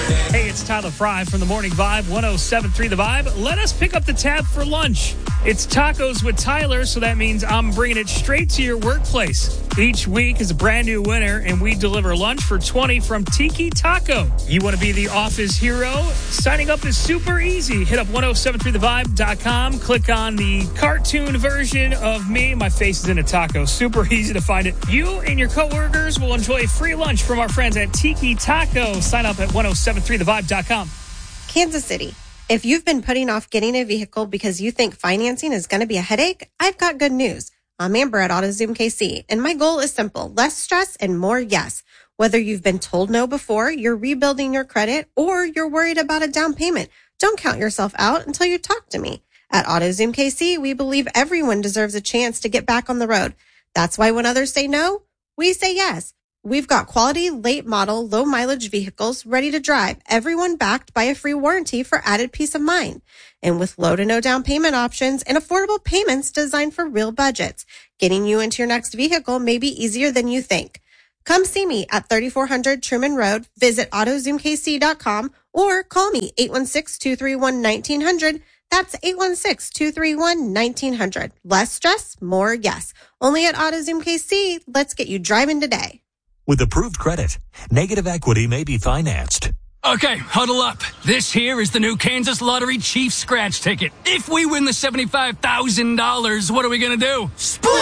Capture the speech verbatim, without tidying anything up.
Hey, it's Tyler Fry from the Morning Vibe, one oh seven point three The Vibe. Let us pick up the tab for lunch. It's tacos with Tyler, so that means I'm bringing it straight to your workplace. Each week is a brand new winner, and we deliver lunch for twenty from Tiki Taco. You want to be the office hero? Signing up is super easy. Hit up ten seventy-three the vibe dot com. Click on the cartoon version of me. My face is in a taco. Super easy to find it. You and your coworkers will enjoy free lunch from our friends at Tiki Taco. Sign up at ten seventy-three the vibe dot com. Kansas City. If you've been putting off getting a vehicle because you think financing is going to be a headache, I've got good news. I'm Amber at AutoZoom K C, and my goal is simple: less stress and more yes. Whether you've been told no before, you're rebuilding your credit, or you're worried about a down payment, don't count yourself out until you talk to me. At AutoZoom K C, we believe everyone deserves a chance to get back on the road. That's why when others say no, we say yes. We've got quality, late model, low mileage vehicles ready to drive, everyone backed by a free warranty for added peace of mind. And with low to no down payment options and affordable payments designed for real budgets, getting you into your next vehicle may be easier than you think. Come see me at thirty-four hundred Truman Road, visit auto zoom k c dot com, or call me eight one six, two three one, one nine zero zero. That's eight one six, two three one, one nine zero zero. Less stress, more yes. Only at AutoZoom K C. Let's get you driving today. With approved credit, negative equity may be financed. Okay, huddle up. This here is the new Kansas Lottery Chief Scratch Ticket. If we win the seventy-five thousand dollars, what are we going to do? Split!